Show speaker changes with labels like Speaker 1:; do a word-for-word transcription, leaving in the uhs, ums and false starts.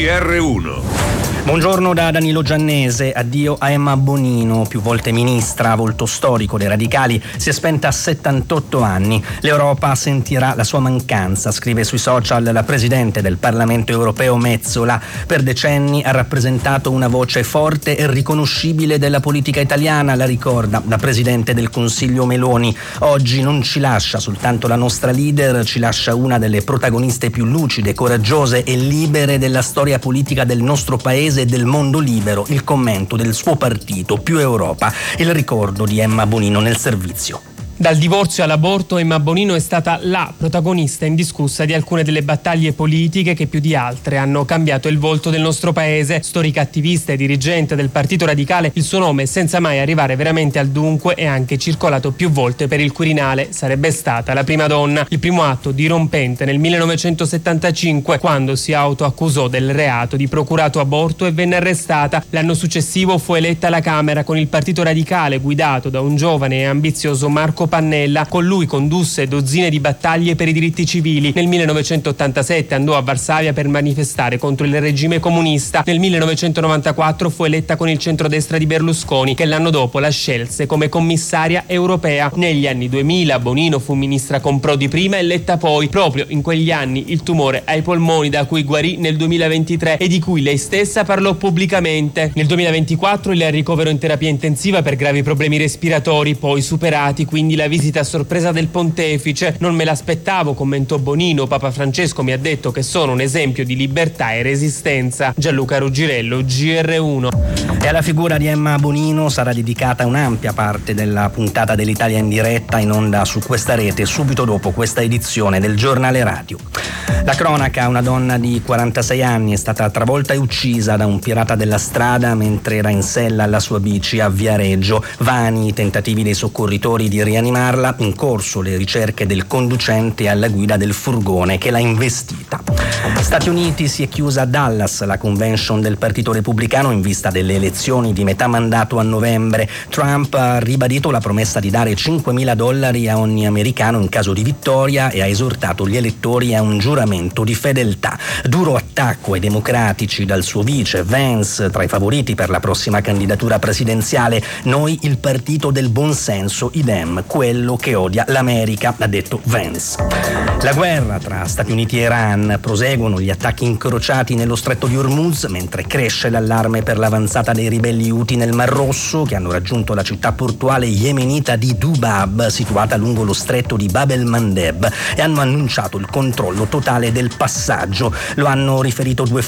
Speaker 1: G R uno.
Speaker 2: Buongiorno da Danilo Giannese, addio a Emma Bonino, più volte ministra, volto storico dei radicali, si è spenta a settantotto anni. L'Europa sentirà la sua mancanza, scrive sui social la presidente del Parlamento europeo Metsola. Per decenni ha rappresentato una voce forte e riconoscibile della politica italiana, la ricorda la presidente del Consiglio Meloni. Oggi non ci lascia soltanto la nostra leader, ci lascia una delle protagoniste più lucide, coraggiose e libere della storia politica del nostro paese e del mondo libero, il commento del suo partito, Più Europa, il ricordo di Emma Bonino nel servizio.
Speaker 3: Dal divorzio all'aborto, Emma Bonino è stata la protagonista indiscussa di alcune delle battaglie politiche che più di altre hanno cambiato il volto del nostro paese. Storica attivista e dirigente del Partito Radicale, il suo nome, senza mai arrivare veramente al dunque, è anche circolato più volte per il Quirinale. Sarebbe stata la prima donna. Il primo atto dirompente nel millenovecentosettantacinque, quando si autoaccusò del reato di procurato aborto e venne arrestata. L'anno successivo fu eletta alla Camera con il Partito Radicale, guidato da un giovane e ambizioso Marco Pannella. Con lui condusse dozzine di battaglie per i diritti civili. Nel millenovecentottantasette andò a Varsavia per manifestare contro il regime comunista. Nel millenovecentonovantaquattro fu eletta con il centrodestra di Berlusconi, che l'anno dopo la scelse come commissaria europea. Negli anni duemila Bonino fu ministra con Prodi prima e Letta poi. Proprio in quegli anni il tumore ai polmoni, da cui guarì nel duemilaventitré e di cui lei stessa parlò pubblicamente. Nel duemilaventiquattro il ricovero in terapia intensiva per gravi problemi respiratori, poi superati, quindi la visita a sorpresa del pontefice. Non me l'aspettavo, commentò Bonino. Papa Francesco mi ha detto che sono un esempio di libertà e resistenza. Gianluca Ruggirello, G R uno.
Speaker 2: E alla figura di Emma Bonino sarà dedicata un'ampia parte della puntata dell'Italia in diretta, in onda su questa rete, subito dopo questa edizione del giornale radio. La cronaca: una donna di quarantasei anni è stata travolta e uccisa da un pirata della strada mentre era in sella alla sua bici a Viareggio. Vani i tentativi dei soccorritori di rianimarla, in corso le ricerche del conducente alla guida del furgone che l'ha investita. Stati Uniti: si è chiusa a Dallas la convention del Partito Repubblicano in vista delle elezioni di metà mandato a novembre. Trump ha ribadito la promessa di dare cinquemila dollari a ogni americano in caso di vittoria e ha esortato gli elettori a un giuramento di fedeltà. Duro attacco ai democratici dal suo vice Vance, tra i favoriti per la prossima candidatura presidenziale. Noi il partito del buonsenso, i Dem, quello che odia l'America, ha detto Vance. La guerra tra Stati Uniti e Iran: proseguono gli attacchi incrociati nello stretto di Hormuz, mentre cresce l'allarme per l'avanzata dei ribelli Houthi nel Mar Rosso, che hanno raggiunto la città portuale yemenita di Dubab, situata lungo lo stretto di Bab el-Mandeb, e hanno annunciato il controllo totale del passaggio. Lo hanno riferito due